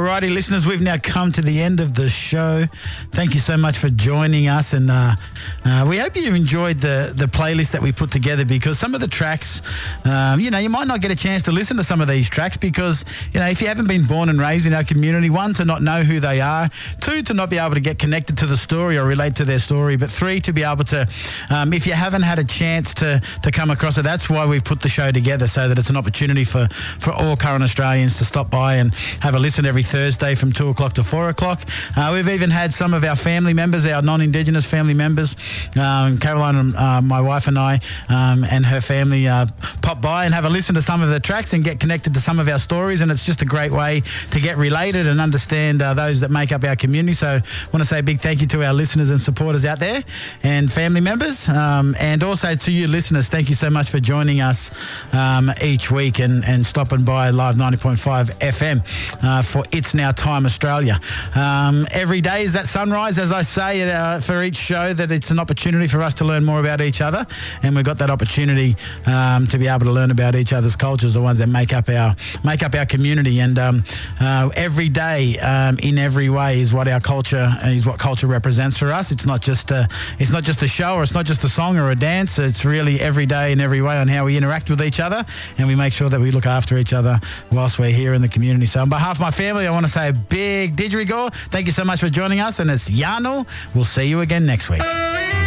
Alrighty, listeners, we've now come to the end of the show. Thank you so much for joining us, and we hope you enjoyed the playlist that we put together, because some of the tracks, you might not get a chance to listen to some of these tracks because, if you haven't been born and raised in our community, one, to not know who they are, two, to not be able to get connected to the story or relate to their story, but three, to be able to, if you haven't had a chance to come across it, that's why we've put the show together, so that it's an opportunity for all current Australians to stop by and have a listen every Thursday from 2 o'clock to 4 o'clock. We've even had some of our family members, our non-Indigenous family members, Caroline, my wife and I, and her family pop by and have a listen to some of the tracks and get connected to some of our stories, and it's just a great way to get related and understand those that make up our community. So I want to say a big thank you to our listeners and supporters out there and family members, and also to you listeners, thank you so much for joining us each week and stopping by Live 90.5 FM for It's Now Time Australia. Every day is that sunrise, as I say for each show, that it's an opportunity for us to learn more about each other, and we've got that opportunity to be able to learn about each other's cultures, the ones that make up our community. And every day, in every way, is what culture represents for us. It's not just a show, or it's not just a song or a dance. It's really every day in every way on how we interact with each other, and we make sure that we look after each other whilst we're here in the community. So on behalf of my family, I want to say a big didgeridoo. Thank you so much for joining us, and it's Yano. We'll see you again next week.